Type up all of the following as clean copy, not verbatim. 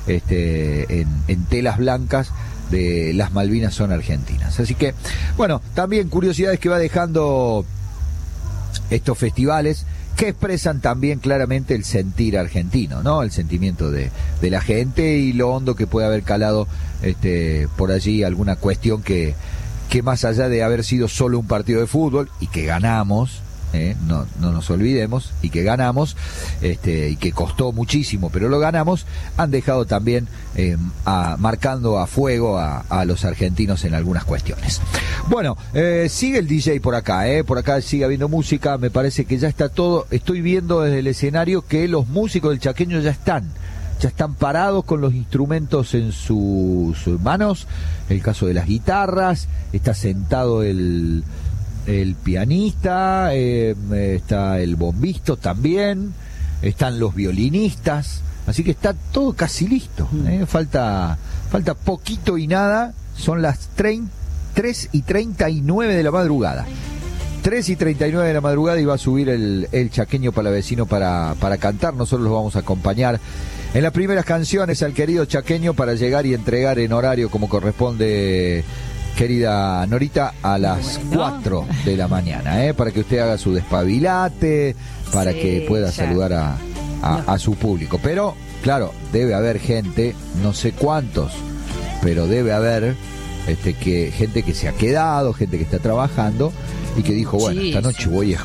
en telas blancas de las Malvinas son argentinas. Así que, bueno, también curiosidades que va dejando estos festivales que expresan también claramente el sentir argentino, ¿no? El sentimiento de la gente y lo hondo que puede haber calado por allí alguna cuestión que más allá de haber sido solo un partido de fútbol y que ganamos, no nos olvidemos, y que ganamos, y que costó muchísimo, pero lo ganamos, han dejado también marcando a fuego a los argentinos en algunas cuestiones. Bueno, sigue el DJ por acá sigue habiendo música, me parece que ya está todo, estoy viendo desde el escenario que los músicos del Chaqueño ya están parados con los instrumentos en sus manos, el caso de las guitarras, está sentado el pianista, está el bombisto también, están los violinistas, así que está todo casi listo, falta poquito y nada, son las 3:39 de la madrugada. 3:39 de la madrugada y va a subir el Chaqueño Palavecino para cantar. Nosotros los vamos a acompañar en las primeras canciones al querido Chaqueño para llegar y entregar en horario como corresponde, querida Norita, a las 4 de la mañana, para que usted haga su despabilate, para que pueda saludar a su público. Pero, claro, debe haber gente, no sé cuántos, pero debe haber gente que se ha quedado, gente que está trabajando y que dijo, bueno, esta noche voy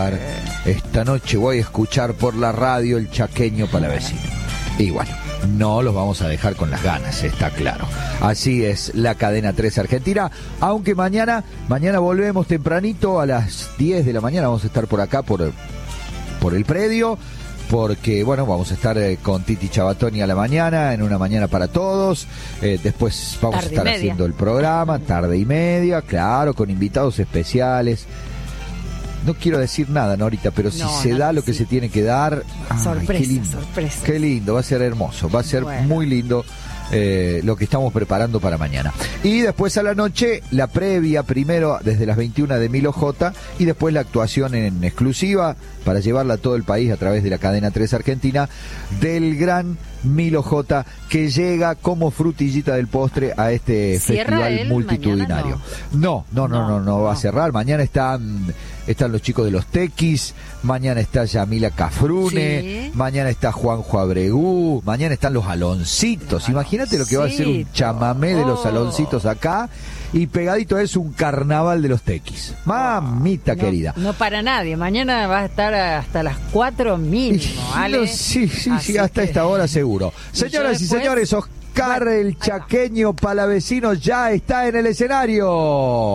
a escuchar por la radio el Chaqueño Palavecino. Y bueno, no los vamos a dejar con las ganas, está claro. Así es la Cadena 3 Argentina, aunque mañana volvemos tempranito a las 10 de la mañana, vamos a estar por acá por el predio, porque bueno, vamos a estar con Titi Chabatoni a la mañana, en una mañana para todos, después vamos a estar haciendo el programa, tarde y media, claro, con invitados especiales. No quiero decir nada, Norita, pero si se da lo que se tiene que dar, sorpresa. Qué lindo, va a ser hermoso, va a ser muy lindo lo que estamos preparando para mañana. Y después a la noche, la previa, primero desde las 21 de Milo J, y después la actuación en exclusiva para llevarla a todo el país a través de la Cadena 3 Argentina del gran Milo J, que llega como frutillita del postre a este festival multitudinario. No va a cerrar. Mañana están los chicos de los Tequis, mañana está Yamila Cafrune, mañana está Juanjo Abregú, mañana están los Aloncitos. Imagínate lo que va a ser un chamamé de los Aloncitos acá, y pegadito es un carnaval de los Tequis. Mamita querida. No para nadie, mañana va a estar hasta las 4 mínimo, ¿vale? Sí, hasta esta hora seguro. Señoras y señores, Oscar el Chaqueño Palavecino ya está en el escenario.